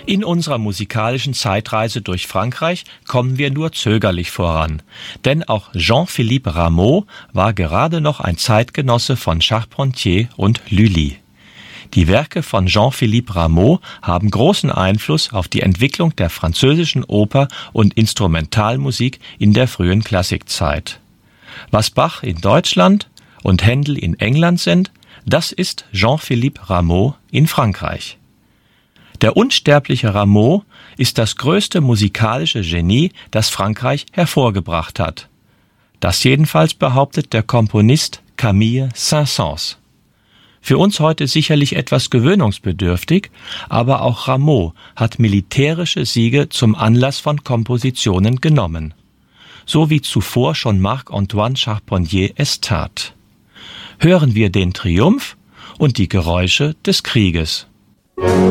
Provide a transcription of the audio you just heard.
In unserer musikalischen Zeitreise durch Frankreich kommen wir nur zögerlich voran, denn auch Jean-Philippe Rameau war gerade noch ein Zeitgenosse von Charpentier und Lully. Die Werke von Jean-Philippe Rameau haben großen Einfluss auf die Entwicklung der französischen Oper- und Instrumentalmusik in der frühen Klassikzeit. Was Bach in Deutschland und Händel in England sind, das ist Jean-Philippe Rameau in Frankreich. Der unsterbliche Rameau ist das größte musikalische Genie, das Frankreich hervorgebracht hat. Das jedenfalls behauptet der Komponist Camille Saint-Saëns. Für uns heute sicherlich etwas gewöhnungsbedürftig, aber auch Rameau hat militärische Siege zum Anlass von Kompositionen genommen. So wie zuvor schon Marc-Antoine Charpentier es tat. Hören wir den Triumph und die Geräusche des Krieges.